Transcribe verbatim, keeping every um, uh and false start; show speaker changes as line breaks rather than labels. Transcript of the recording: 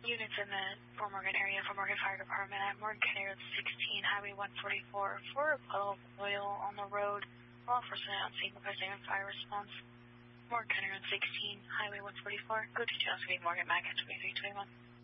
Units in the Fort Morgan area, Fort Morgan Fire Department at Morgan County Road sixteen, Highway one forty-four, for a puddle of oil on the road. Law enforcement on scene requesting a fire response. Morgan County Road sixteen, Highway one forty-four, go to Johnson v. Morgan, Mac at twenty-three twenty-one.